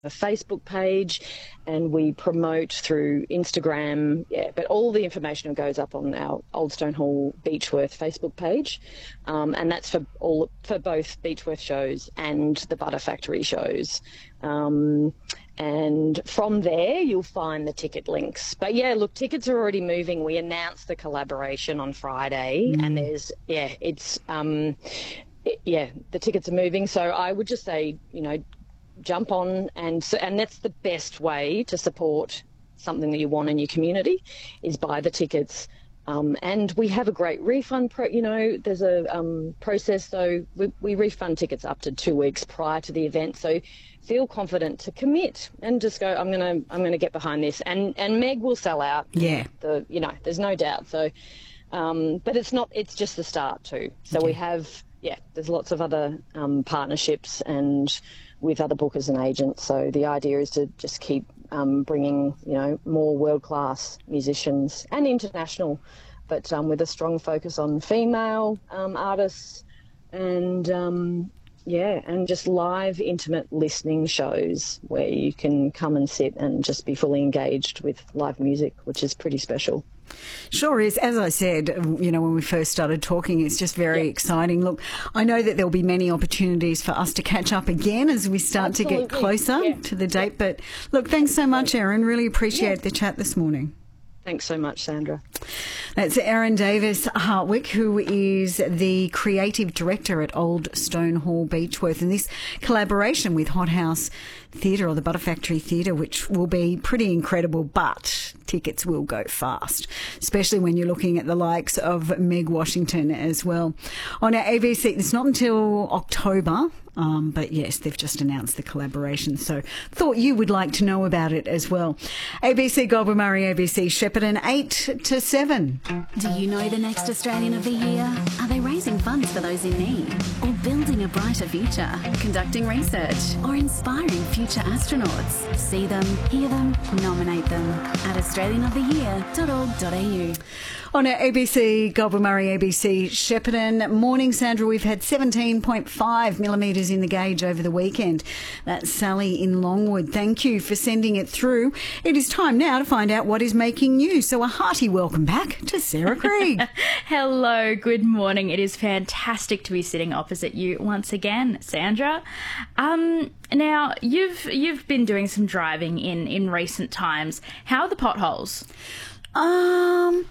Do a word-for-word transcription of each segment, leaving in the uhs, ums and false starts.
a Facebook page, and we promote through Instagram. Yeah, but all the information goes up on our Old Stone Hall Beechworth Facebook page, um, and that's for all for both Beechworth shows and the Butter Factory shows. Um, and from there, you'll find the ticket links. But yeah, look, tickets are already moving. We announced the collaboration on Friday, mm. and there's yeah, it's um, it, yeah, the tickets are moving. So I would just say, you know, jump on, and and that's the best way to support something that you want in your community, is buy the tickets. Um, and we have a great refund pro, you know, there's a um, process, so we, we refund tickets up to two weeks prior to the event. So feel confident to commit and just go, I'm gonna I'm gonna get behind this, and and Meg will sell out. Yeah, the you know, there's no doubt. So, um, but it's not, it's just the start too. So okay. we have yeah, there's lots of other um, partnerships and with other bookers and agents. So the idea is to just keep um, bringing, you know, more world-class musicians and international, but um, with a strong focus on female um, artists and, um, yeah, and just live, intimate listening shows where you can come and sit and just be fully engaged with live music, which is pretty special. Sure is. As I said, you know, when we first started talking, it's just very yep. exciting. Look, I know that there'll be many opportunities for us to catch up again as we start Absolutely. to get closer yeah. to the date. But look, thanks so much, Erin. Really appreciate yeah. the chat this morning. Thanks so much, Sandra. That's Erin Davis-Hartwig, who is the creative director at Old Stone Hall Beechworth, and this collaboration with Hot House Theatre, or the Butter Factory Theatre, which will be pretty incredible, but tickets will go fast, especially when you're looking at the likes of Meg Washington as well. On our A B C, it's not until October, um, but yes, they've just announced the collaboration, so thought you would like to know about it as well. A B C Goulburn Murray, A B C Shepparton, eight to seven. Do you know the next Australian of the Year? Are they raising funds for those in need? Or building a brighter future? Conducting research? Or inspiring future astronauts? See them, hear them, nominate them at australian of the year dot org dot a u. On our A B C Goulburn Murray, A B C Shepparton. Morning, Sandra. We've had seventeen point five millimetres in the gauge over the weekend. That's Sally in Longwood. Thank you for sending it through. It is time now to find out what is making news. So a hearty welcome back to Sarah Krieg. Hello, good morning. It is fantastic to be sitting opposite you once again, Sandra. Um, now, you've you've been doing some driving in, in recent times. How are the potholes? Um...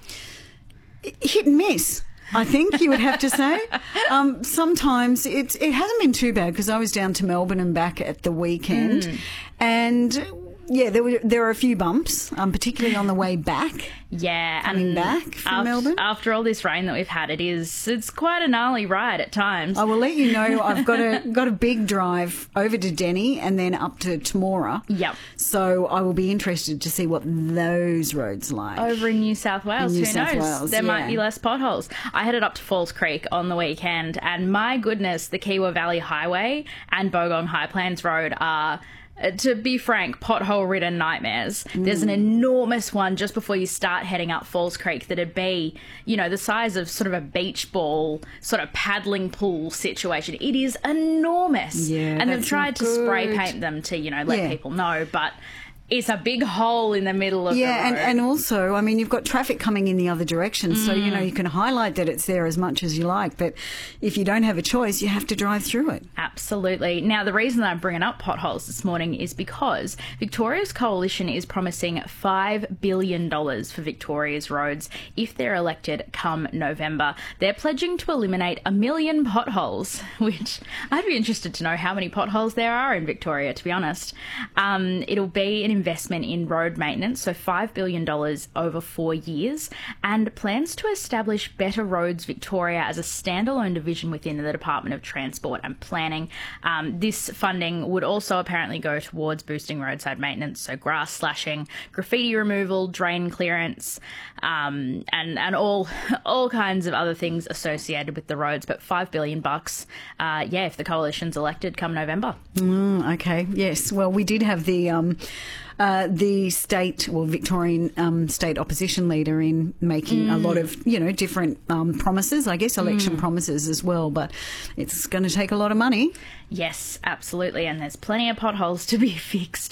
Hit and miss, I think you would have to say. Um, sometimes it, it hasn't been too bad, because I was down to Melbourne and back at the weekend, mm. and yeah, there were there were a few bumps, um, particularly on the way back. Yeah, coming and back from after, Melbourne. After all this rain that we've had, it is it's quite a gnarly ride at times. I will let you know. I've got a got a big drive over to Denny and then up to Temora. Yep. So I will be interested to see what those roads are like over in New South Wales. In New Who South knows? Wales, there yeah. might be less potholes. I headed up to Falls Creek on the weekend, and my goodness, the Kiewa Valley Highway and Bogong High Plains Road are, to be frank, pothole-ridden nightmares. Mm. There's an enormous one just before you start heading up Falls Creek that'd be, you know, the size of sort of a beach ball, sort of paddling pool situation. It is enormous. Yeah, and they've tried to good. spray paint them to, you know, let yeah. people know, but it's a big hole in the middle of yeah, the road. and, and also, I mean, you've got traffic coming in the other direction, mm. so, you know, you can highlight that it's there as much as you like, but if you don't have a choice, you have to drive through it. Absolutely. Now, the reason that I'm bringing up potholes this morning is because Victoria's Coalition is promising five billion dollars for Victoria's roads if they're elected come November. They're pledging to eliminate a million potholes, which I'd be interested to know how many potholes there are in Victoria, to be honest. Um, it'll be an investment in road maintenance, so five billion dollars over four years, and plans to establish Better Roads Victoria as a standalone division within the Department of Transport and Planning. Um, this funding would also apparently go towards boosting roadside maintenance, so grass slashing, graffiti removal, drain clearance, um, and and all all kinds of other things associated with the roads. But five billion bucks, uh, yeah, if the coalition's elected come November. Mm, okay, yes. Well, we did have the um, uh, the state, well, Victorian um, state opposition leader in making mm. a lot of, you know, different um, promises, I guess, election mm. promises as well. But it's going to take a lot of money. Yes, absolutely. And there's plenty of potholes to be fixed.